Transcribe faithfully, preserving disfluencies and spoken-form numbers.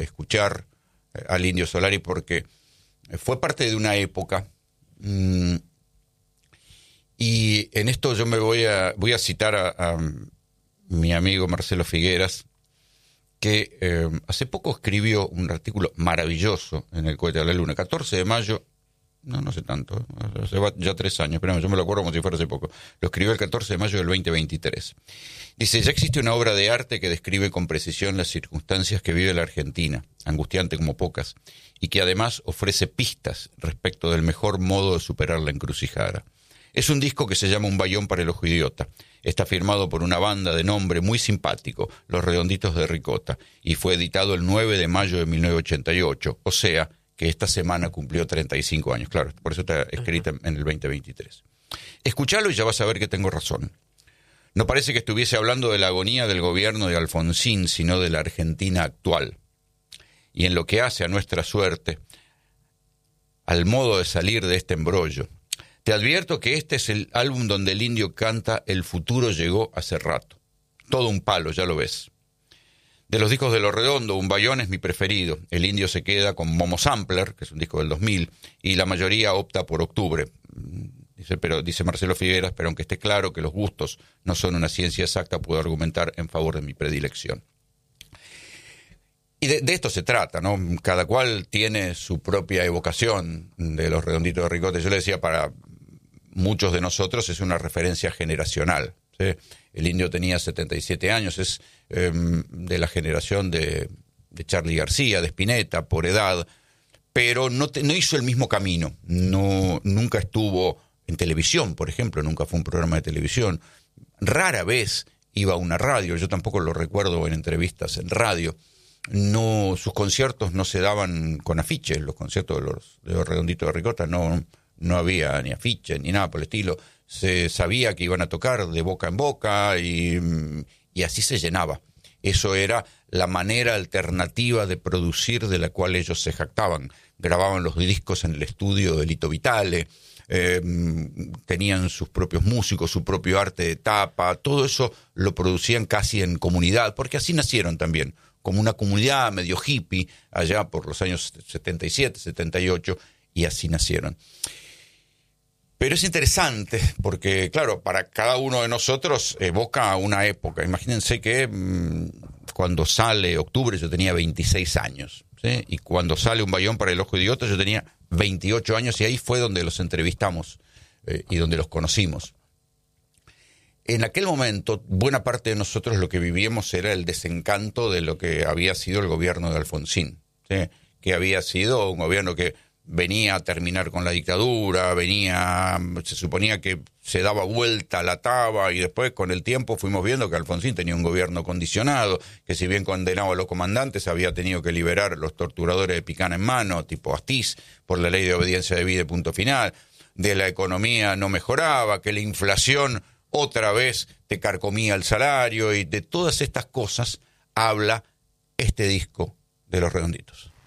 escuchar eh, al Indio Solari porque fue parte de una época. Mmm, y en esto yo me voy a, voy a citar a, a mi amigo Marcelo Figueras, que eh, hace poco escribió un artículo maravilloso en El Cohete a la Luna, catorce de mayo, no, no sé tanto, hace ya tres años, pero yo me lo acuerdo como si fuera hace poco, lo escribió el catorce de mayo del veinte veintitrés. Dice, ya existe una obra de arte que describe con precisión las circunstancias que vive la Argentina, angustiante como pocas, y que además ofrece pistas respecto del mejor modo de superar la encrucijada. Es un disco que se llama Un Bayón para el Ojo Idiota. Está firmado por una banda de nombre muy simpático, Los Redonditos de Ricota, y fue editado el nueve de mayo de mil novecientos ochenta y ocho, o sea que esta semana cumplió treinta y cinco años. Claro, por eso está escrita en el veinte veintitrés. Escuchalo y ya vas a ver que tengo razón. No parece que estuviese hablando de la agonía del gobierno de Alfonsín, sino de la Argentina actual. Y en lo que hace a nuestra suerte, al modo de salir de este embrollo. Te advierto que este es el álbum donde el Indio canta El futuro llegó hace rato. Todo un palo, ya lo ves. De los discos de Lo Redondo, Un Bayón es mi preferido. El Indio se queda con Momo Sampler, que es un disco del dos mil, y la mayoría opta por Octubre. Dice, pero, dice Marcelo Figueras, pero aunque esté claro que los gustos no son una ciencia exacta, puedo argumentar en favor de mi predilección. Y de, de esto se trata, ¿no? Cada cual tiene su propia evocación de Los Redonditos de Ricota. Yo le decía, para muchos de nosotros es una referencia generacional, ¿sí? El Indio tenía setenta y siete años, es eh, de la generación de, de Charly García, de Spinetta, por edad, pero no, te, no hizo el mismo camino. No, nunca estuvo en televisión, por ejemplo, nunca fue un programa de televisión. Rara vez iba a una radio, yo tampoco lo recuerdo en entrevistas en radio. No, sus conciertos no se daban con afiches, los conciertos de los, de los Redonditos de Ricota no, no había ni afiches ni nada por el estilo. Se sabía que iban a tocar de boca en boca y, y así se llenaba. Eso era la manera alternativa de producir de la cual ellos se jactaban. Grababan los discos en el estudio de Lito Vitale, eh, tenían sus propios músicos, su propio arte de tapa, todo eso lo producían casi en comunidad, porque así nacieron también, como una comunidad medio hippie, allá por los años setenta y siete, setenta y ocho, y así nacieron. Pero es interesante porque, claro, para cada uno de nosotros evoca una época. Imagínense que mmm, cuando sale Octubre yo tenía veintiséis años, ¿sí? Y cuando sale Un Bayón para el Ojo Idiota yo tenía veintiocho años y ahí fue donde los entrevistamos eh, y donde los conocimos. En aquel momento, buena parte de nosotros lo que vivíamos era el desencanto de lo que había sido el gobierno de Alfonsín, ¿sí? Que había sido un gobierno que venía a terminar con la dictadura, venía, se suponía que se daba vuelta, la taba, y después con el tiempo fuimos viendo que Alfonsín tenía un gobierno condicionado, que si bien condenaba a los comandantes, había tenido que liberar a los torturadores de picana en mano, tipo Astiz, por la ley de obediencia debida y punto final, de la economía no mejoraba, que la inflación otra vez te carcomía el salario, y de todas estas cosas habla este disco de Los Redonditos.